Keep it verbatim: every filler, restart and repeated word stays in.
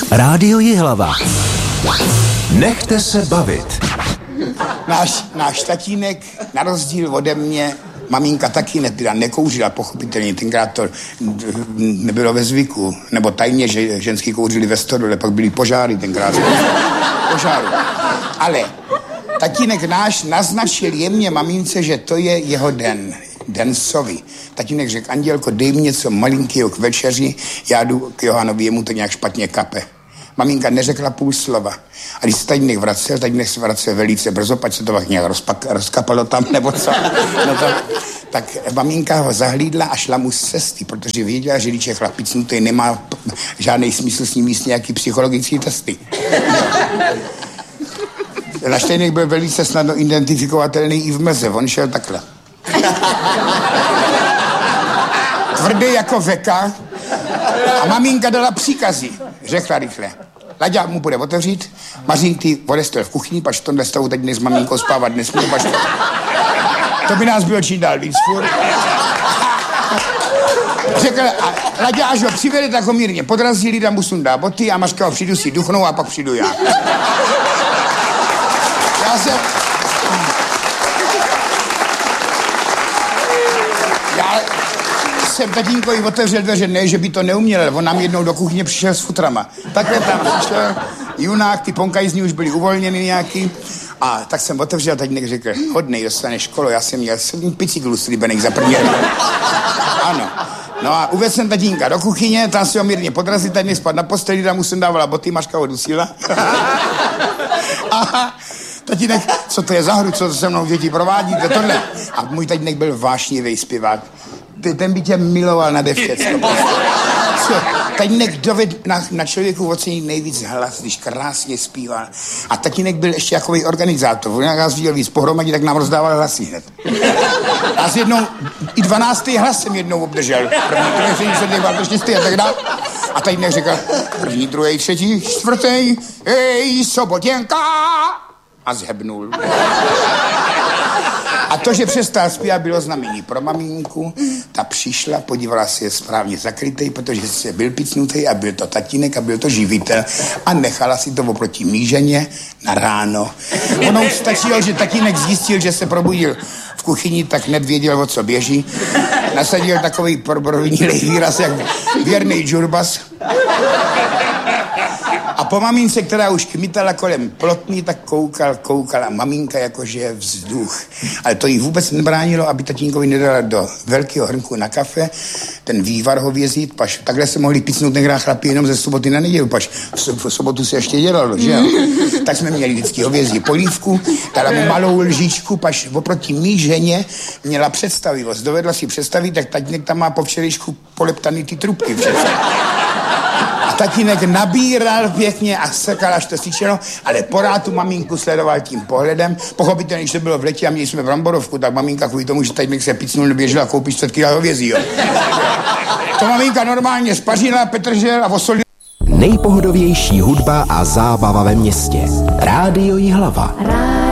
Rádio Jihlava. Nechte se bavit. Náš, náš tatínek, na rozdíl ode mě, maminka taky nepila, nekouřila, pochopitelně, tenkrát to nebylo ve zvyku, nebo tajně, že ženský kouřili ve stodole, pak byly požáry tenkrát. Požáru. Ale tatínek náš naznačil jemně mamince, že to je jeho den. Den sovy. Tatínek řekl, Andělko, dej mi něco malinkého k večeři, já jdu k Johanovi, jemu to nějak špatně kape. Maminka neřekla půl slova. A když se tatínek vracel, tatínek se vracel velice brzo, pač se to pak nějak rozpak, rozkapalo tam, nebo co. No to, tak maminka ho zahlídla a šla mu z cesty, protože věděla, že když je chlapicnutý, nemá žádný smysl s ním míst nějaký psychologický testy. Laštejnek byl velice snadno identifikovatelný i v meze, on šel takhle. Tvrdý jako veka a maminka dala příkazy. Řekla rychle. Laďa mu bude otevřít, Mařín, ty odestel v kuchyni, pač v tomhle stavu teď s maminkou spávat nesmí, pač to... to by nás bylo čím dál víc furt. Řekl, a Laďa, až ho přivede, tak ho mírně podrazí, Lida mu sundá boty a Mařka ho přijdu si duchnou a pak přijdu já. Já se... Já jsem tatínkovi otevřel dveře, ne, že by to neuměl, on nám jednou do kuchyně přišel s futrama. Takhle tam přišel junák, ty ponkajzní už byly uvolněny nějaký. A tak jsem otevřel, tatínek řekl, hodnej, dostaneš školu, já jsem měl sedm bicyklů slíbených za první. Ano. No a uvedl jsem tatínka do kuchyně, tam si ho mírně podrazil, tatínek spad na posteli, tam mu jsem dávala boty, Maška ho dusila. A tatínek, co to je za hru, co to se mnou děti provádíte, tohle. A můj tatínek byl vášnivý zpěvák. Ten by tě miloval nade všecko. Tatínek dovedl na, na člověku ocenit nejvíc hlas, když krásně zpíval. A tatínek byl ještě jakový organizátor. On nás viděl víc pohromadě, tak nám rozdával hlasy hned. A s jednou, i dvanáctý hlas jsem jednou obdržel. První, druhý, čtvrtý, pátý, šestý a tak dále. A tatínek říkal, první, druhý, třetí, čtvrtý, hej, Sobotěnka. A zhebnul. A to, že přestal zpívat, bylo znamení pro maminku. Ta přišla, podívala se, je správně zakrytej, protože se byl picnutej a byl to tatínek a byl to živitel. A nechala si to oproti míženě na ráno. Ono už stačilo, že tatínek zjistil, že se probudil v kuchyni, tak hned věděl, o co běží. Nasadil takový provinilej výraz, jak věrnej džurbas. A po mamince, která už kmitala kolem plotny, tak koukal, koukal a maminka jakože je vzduch. Ale to jí vůbec nebránilo, aby tatínkovi nedala do velkého hrnku na kafe ten vývar hovězí, paž takhle se mohli picnout nehrá chlapi jenom ze soboty na neděli, paž v, v sobotu se ještě dělalo, že jo? Tak jsme měli vždycky hovězí polívku, dala mu malou lžičku, paž oproti mý ženě měla představivost. Dovedla si představit, tak tatínek tam má po včerejšku poleptaný ty trubky přece. A tatínek nabíral pěkně a sekal, až to syčelo, ale porád tu maminku sledoval tím pohledem. Pochopitelně, když to bylo v letě a měli jsme bramborovku, tak maminka kvůli tomu, že tatínek se picnul, neběžela koupit čtvrt kila hovězí, jo. To maminka normálně spařila, petržel a osolila. Nejpohodovější hudba a zábava ve městě. Rádio Jihlava.